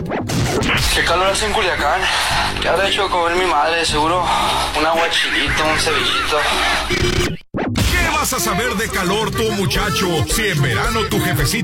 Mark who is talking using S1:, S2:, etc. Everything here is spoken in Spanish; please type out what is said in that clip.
S1: Qué calor hace en Culiacán. ¿Qué habrá hecho comer mi madre? Seguro un aguachilito, un cevichito.
S2: ¿Qué vas a saber de calor tú, muchacho? Si en verano tu jefecito